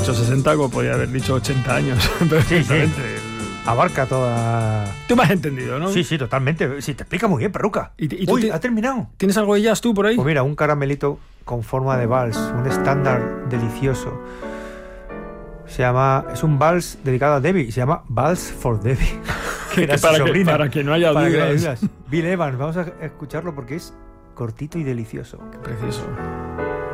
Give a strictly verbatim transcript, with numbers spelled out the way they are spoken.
dicho sesenta, como podía haber dicho ochenta años. Perfectamente. Sí, sí. Abarca toda... Tú me has entendido, ¿no? Sí, sí, totalmente. Sí, te explica muy bien, Perruca. ¿Y, y tú Uy, ti- ha terminado. ¿Tienes algo de jazz tú por ahí? Pues mira, un caramelito con forma de vals, un estándar delicioso. Se llama, es un vals dedicado a Debbie, se llama Vals for Debbie. Que- era que su para, que, sobrina. para que no haya Para que no haya dudas. dudas. Bill Evans, vamos a escucharlo porque es cortito y delicioso. Precioso.